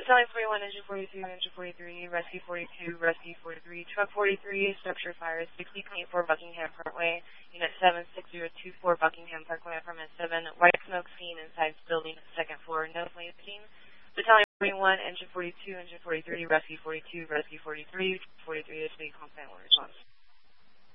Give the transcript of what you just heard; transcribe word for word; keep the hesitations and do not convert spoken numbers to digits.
Battalion forty-one, Engine forty-two, Engine forty-three, Rescue forty-two, Rescue forty-three, Truck forty-three, Structure Fire, sixty point four Buckingham Parkway, Unit seven six zero two four Buckingham Parkway, Apartment seven, white smoke seen inside building, second floor, no flame seen. Battalion forty-one, Engine forty-two, Engine forty-three, Rescue forty-two, Rescue forty-three, forty-three, H B combat response.